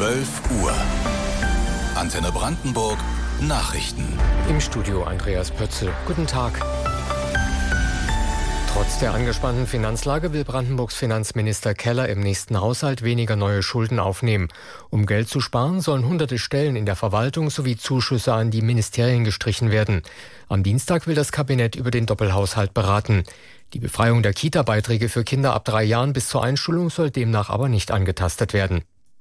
12 Uhr. Antenne Brandenburg Nachrichten. Im Studio Andreas Pötzl. Guten Tag. Trotz der angespannten Finanzlage will Brandenburgs Finanzminister Keller im nächsten Haushalt weniger neue Schulden aufnehmen. Um Geld zu sparen, sollen hunderte Stellen in der Verwaltung sowie Zuschüsse an die Ministerien gestrichen werden. Am Dienstag will das Kabinett über den Doppelhaushalt beraten. Die Befreiung der Kita-Beiträge für Kinder ab 3 Jahren bis zur Einschulung soll demnach aber nicht angetastet werden.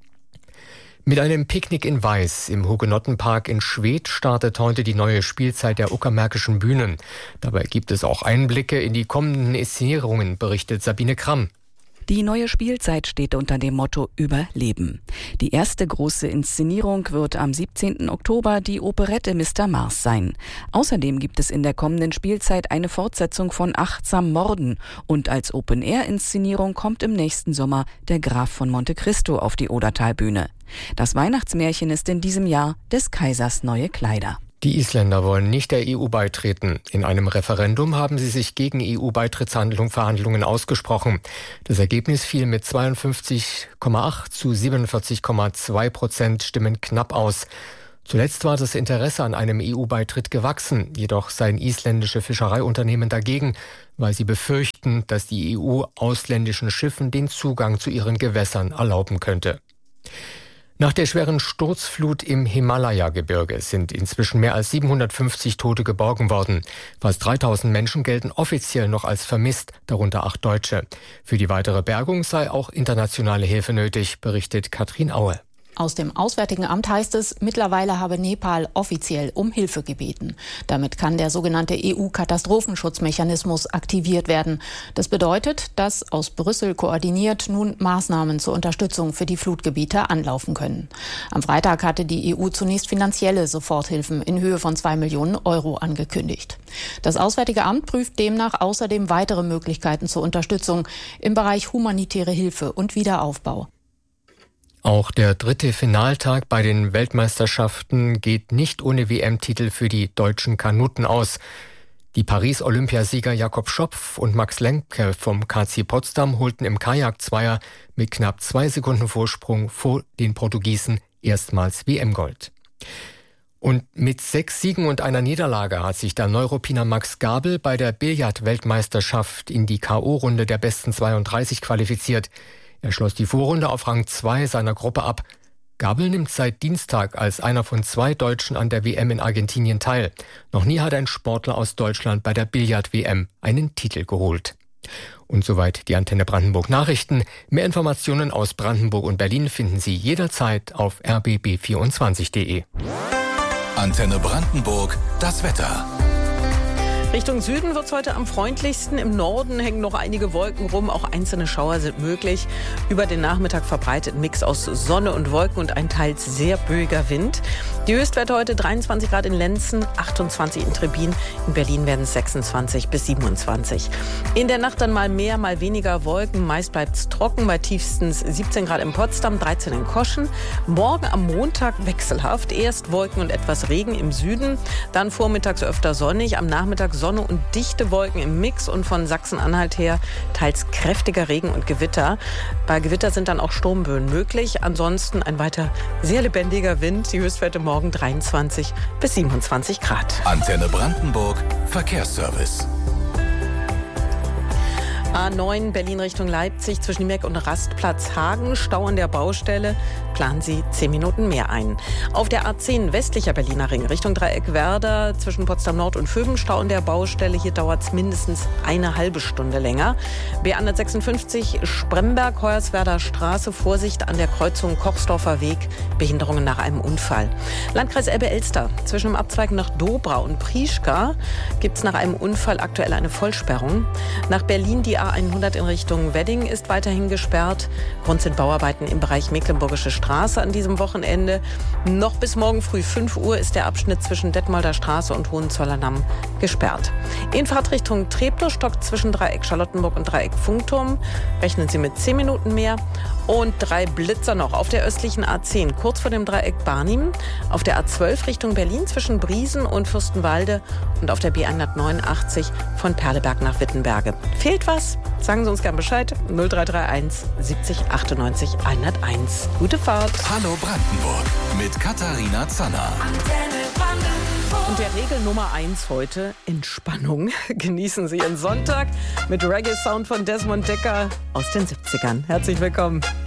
Mit einem Picknick in Weiß im Hugenottenpark in Schwedt startet heute die neue Spielzeit der Uckermärkischen Bühnen. Dabei gibt es auch Einblicke in die kommenden Inszenierungen, berichtet Sabine Kramm. Die neue Spielzeit steht unter dem Motto Überleben. Die erste große Inszenierung wird am 17. Oktober die Operette Mr. Mars sein. Außerdem gibt es in der kommenden Spielzeit eine Fortsetzung von Achtsam Morden. Und als Open-Air-Inszenierung kommt im nächsten Sommer der Graf von Monte Cristo auf die Odertalbühne. Das Weihnachtsmärchen ist in diesem Jahr des Kaisers neue Kleider. Die Isländer wollen nicht der EU beitreten. In einem Referendum haben sie sich gegen EU-Beitrittsverhandlungen ausgesprochen. Das Ergebnis fiel mit 52,8 zu 47,2% Stimmen knapp aus. Zuletzt war das Interesse an einem EU-Beitritt gewachsen. Jedoch seien isländische Fischereiunternehmen dagegen, weil sie befürchten, dass die EU ausländischen Schiffen den Zugang zu ihren Gewässern erlauben könnte. Nach der schweren Sturzflut im Himalaya-Gebirge sind inzwischen mehr als 750 Tote geborgen worden. Fast 3000 Menschen gelten offiziell noch als vermisst, darunter 8 Deutsche. Für die weitere Bergung sei auch internationale Hilfe nötig, berichtet Katrin Aue. Aus dem Auswärtigen Amt heißt es, mittlerweile habe Nepal offiziell um Hilfe gebeten. Damit kann der sogenannte EU-Katastrophenschutzmechanismus aktiviert werden. Das bedeutet, dass aus Brüssel koordiniert nun Maßnahmen zur Unterstützung für die Flutgebiete anlaufen können. Am Freitag hatte die EU zunächst finanzielle Soforthilfen in Höhe von 2 Millionen Euro angekündigt. Das Auswärtige Amt prüft demnach außerdem weitere Möglichkeiten zur Unterstützung im Bereich humanitäre Hilfe und Wiederaufbau. Auch der 3. Finaltag bei den Weltmeisterschaften geht nicht ohne WM-Titel für die deutschen Kanuten aus. Die Paris-Olympiasieger Jakob Schopf und Max Lemke vom KC Potsdam holten im Kajak-Zweier mit knapp 2 Sekunden Vorsprung vor den Portugiesen erstmals WM-Gold. Und mit 6 Siegen und einer Niederlage hat sich der Neuruppiner Max Gabel bei der Billard-Weltmeisterschaft in die K.O.-Runde der besten 32 qualifiziert. Er schloss die Vorrunde auf Rang 2 seiner Gruppe ab. Gabel nimmt seit Dienstag als einer von 2 Deutschen an der WM in Argentinien teil. Noch nie hat ein Sportler aus Deutschland bei der Billard-WM einen Titel geholt. Und soweit die Antenne Brandenburg Nachrichten. Mehr Informationen aus Brandenburg und Berlin finden Sie jederzeit auf rbb24.de. Antenne Brandenburg, das Wetter. Richtung Süden wird es heute am freundlichsten. Im Norden hängen noch einige Wolken rum. Auch einzelne Schauer sind möglich. Über den Nachmittag verbreitet Mix aus Sonne und Wolken und ein teils sehr böiger Wind. Die Höchstwerte heute 23 Grad in Lenzen, 28 in Trebin. In Berlin werden es 26 bis 27. In der Nacht dann mal mehr, mal weniger Wolken. Meist bleibt es trocken bei tiefstens 17 Grad in Potsdam, 13 in Koschen. Morgen am Montag wechselhaft. Erst Wolken und etwas Regen im Süden. Dann vormittags öfter sonnig. Am Nachmittag Sonne und dichte Wolken im Mix und von Sachsen-Anhalt her teils kräftiger Regen und Gewitter. Bei Gewitter sind dann auch Sturmböen möglich. Ansonsten ein weiter sehr lebendiger Wind. Die Höchstwerte morgen 23 bis 27 Grad. Antenne Brandenburg Verkehrsservice. A9 Berlin Richtung Leipzig zwischen Niemek und Rastplatz Hagen. Stau an der Baustelle. Planen Sie 10 Minuten mehr ein. Auf der A10 westlicher Berliner Ring Richtung Dreieck Werder zwischen Potsdam Nord und Vöben. Stau an der Baustelle. Hier dauert es mindestens eine halbe Stunde länger. B156 Spremberg, Hoyerswerder Straße. Vorsicht an der Kreuzung Kochsdorfer Weg. Behinderungen nach einem Unfall. Landkreis Elbe-Elster. Zwischen dem Abzweig nach Dobra und Prieschka gibt es nach einem Unfall aktuell eine Vollsperrung. Nach Berlin die A100 in Richtung Wedding ist weiterhin gesperrt. Grund sind Bauarbeiten im Bereich Mecklenburgische Straße an diesem Wochenende. Noch bis morgen früh 5 Uhr ist der Abschnitt zwischen Detmolder Straße und Hohenzollerndamm gesperrt. In Fahrtrichtung Treptow zwischen Dreieck Charlottenburg und Dreieck Funkturm rechnen Sie mit 10 Minuten mehr. Und 3 Blitzer noch auf der östlichen A10, kurz vor dem Dreieck Barnim, auf der A12 Richtung Berlin zwischen Briesen und Fürstenwalde und auf der B189 von Perleberg nach Wittenberge. Fehlt was? Sagen Sie uns gern Bescheid. 0331 70 98 101. Gute Fahrt. Hallo Brandenburg mit Katharina Zanner. Und der Regel Nummer 1 heute: Entspannung. Genießen Sie Ihren Sonntag mit Reggae-Sound von Desmond Dekker aus den 70ern. Herzlich willkommen.